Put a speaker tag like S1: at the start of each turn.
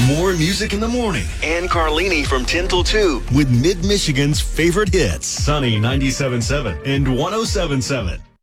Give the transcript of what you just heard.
S1: More music in the morning.
S2: And Carlini from 10 till 2.
S1: With Mid-Michigan's favorite hits. Sunny 97.7 and 107.7.